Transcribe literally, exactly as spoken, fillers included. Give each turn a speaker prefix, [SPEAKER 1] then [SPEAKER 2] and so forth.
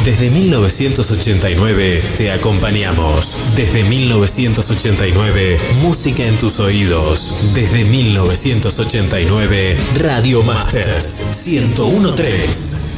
[SPEAKER 1] Desde mil novecientos ochenta y nueve te acompañamos. Desde mil novecientos ochenta y nueve, música en tus oídos. Desde mil novecientos ochenta y nueve, Radio Masters ciento uno punto tres.